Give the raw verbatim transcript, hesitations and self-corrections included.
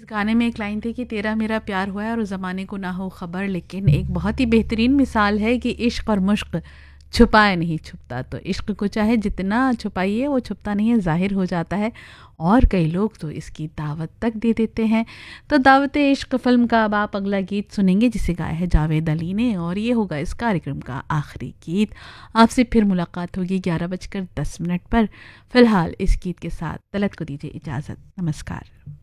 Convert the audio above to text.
इस गाने में एक लाइन थी कि तेरा मेरा प्यार हुआ है और ज़माने को ना हो ख़बर, लेकिन एक बहुत ही बेहतरीन मिसाल है कि इश्क और मुश्क छुपाए नहीं छुपता। तो इश्क को चाहे जितना छुपाइए वो छुपता नहीं है, ज़ाहिर हो जाता है। और कई लोग तो इसकी दावत तक दे देते हैं। तो दावत इश्क फ़िल्म का अब आप अगला गीत सुनेंगे जिसे गाया है जावेद अली ने, और ये होगा इस कार्यक्रम का आखिरी गीत। आपसे फिर मुलाकात होगी ग्यारह बजकर दस मिनट पर। फ़िलहाल इस गीत के साथ तलत को दीजिए इजाज़त। नमस्कार।